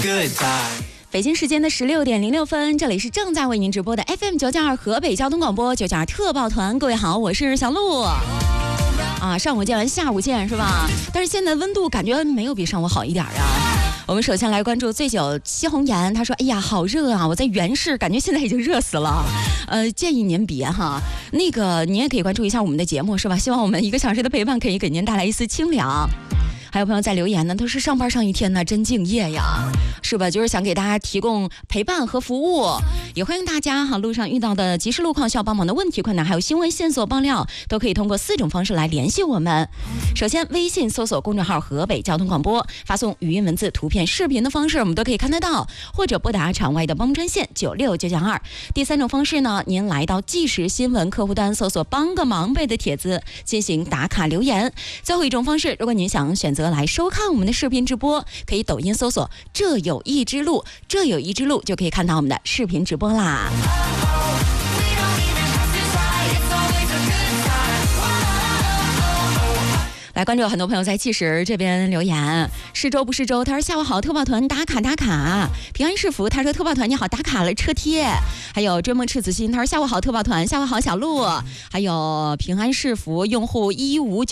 北京时间的16:06，这里是正在为您直播的 FM 992河北交通广播992特报团。各位好，我是小鹿。上午见完下午见是吧？但是现在温度感觉没有比上午好一点啊。我们首先来关注醉酒西红颜，他说：“哎呀，好热啊！我在原市，感觉现在已经热死了。建议您别哈。那个您也可以关注一下我们的节目是吧？希望我们1个小时的陪伴可以给您带来一丝清凉。”还有朋友在留言呢，都是上班上一天呢，真敬业呀，是吧？就是想给大家提供陪伴和服务，也欢迎大家路上遇到的即时路况需要帮忙的问题困难，还有新闻线索爆料，都可以通过4种方式来联系我们。首先，微信搜索公众号河北交通广播，发送语音、文字、图片、视频的方式，我们都可以看得到，或者拨打场外的帮忙专线96992。第3种方式呢，您来到即时新闻客户端，搜索帮个忙呗的帖子进行打卡留言。最后一种方式，如果您想选择来收看我们的视频直播，可以抖音搜索这有一之路，这有一之路就可以看到我们的视频直播啦。来关注很多朋友在即时这边留言，是周不是周，他说下午好，特报团打卡打卡。平安是福，他说特报团你好，打卡了车贴。还有追梦赤子心，他说下午好，特报团，下午好小鹿。还有平安是福用户1599